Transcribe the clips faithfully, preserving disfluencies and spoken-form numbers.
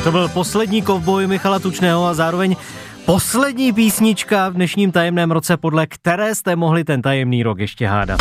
To byl poslední kovboj Michala Tučného a zároveň poslední písnička v dnešním tajemném roce, podle které jste mohli ten tajemný rok ještě hádat.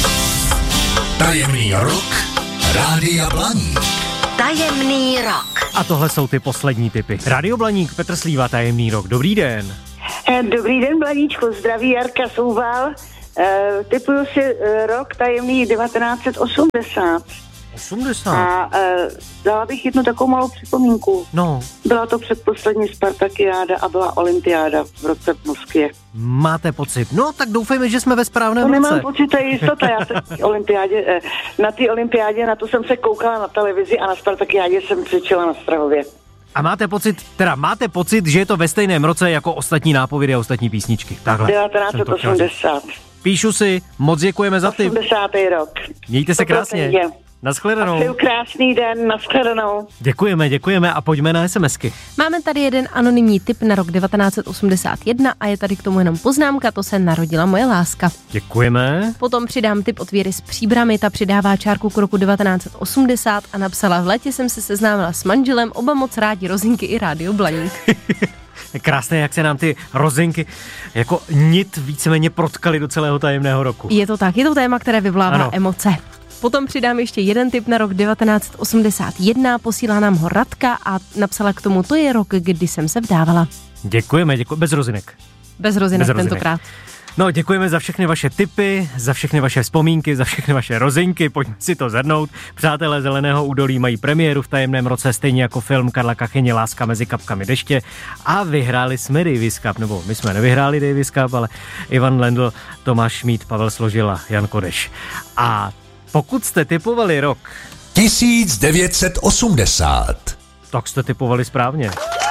Tajemný rok Rádia Blaník. Tajemný rok. A tohle jsou ty poslední tipy. Rádio Blaník, Petr Slíva, tajemný rok. Dobrý den. Dobrý den, Blaníčku, zdraví Jarka Souval. E, typuju si e, rok tajemný devatenáct set osmdesát. osmdesát? A e, dala bych jednu takovou malou připomínku. No. Byla to předposlední Spartakiáda a byla olympiáda v roce v Moskvě. Máte pocit? No, tak doufejme, že jsme ve správném to roce. Nemám pocit, to je jistota. Já jsem olympiádě, na té olympiádě, na to jsem se koukala na televizi a na Spartakiádě jsem křičela na Strahově. A máte pocit, teda máte pocit, že je to ve stejném roce jako ostatní nápovědy a ostatní písničky? Takhle. devatenáct set osmdesát. Píšu si, moc děkujeme za tip. osmdesátý rok. Mějte se krásně. Naschledanou. Přeju krásný den, naschledanou. Děkujeme, děkujeme a pojďme na SMSky. Máme tady jeden anonymní tip na rok devatenáct set osmdesát jedna a je tady k tomu jenom poznámka, to se narodila moje láska. Děkujeme. Potom přidám tip od Věry z Příbrami, ta přidává čárku k roku devatenáct set osmdesát a napsala: v létě jsem se seznámila s manželem, oba moc rádi rozinky i Rádio Blaník. Krásné, jak se nám ty rozinky jako nit víceméně protkaly do celého tajemného roku. Je to tak, je to téma, které vyvolává ano. emoce. Potom přidám ještě jeden tip na rok devatenáct set osmdesát jedna, posílá nám ho Radka a napsala k tomu: to je rok, kdy jsem se vdávala. Děkujeme, děkuji, bez rozinek. Bez rozinek, bez rozinek tentokrát. No, děkujeme za všechny vaše tipy, za všechny vaše vzpomínky, za všechny vaše rozinky, pojďme si to zhrnout. Přátelé Zeleného údolí mají premiéru v tajemném roce, stejně jako film Karla Kachyně Láska mezi kapkami deště, a vyhráli jsme Davis Cup, nebo my jsme nevyhráli Davis Cup, ale Ivan Lendl, Tomáš Šmíd, Pavel Složila, Jan Kodeš. A pokud jste tipovali rok tisíc devět set osmdesát, tak jste tipovali správně.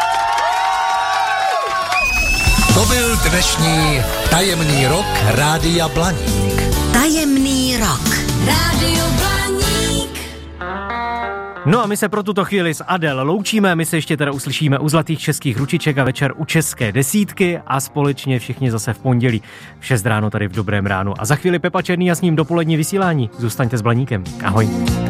To byl dnešní tajemný rok Rádia Blaník. Tajemný rok. Rádio Blaník. No a my se pro tuto chvíli s Adele loučíme, my se ještě teda uslyšíme u Zlatých českých ručiček a večer u České desítky a společně všichni zase v pondělí v šest ráno tady v Dobrém ránu. A za chvíli Pepa Černý a s ním dopolední vysílání. Zůstaňte s Blaníkem. Ahoj.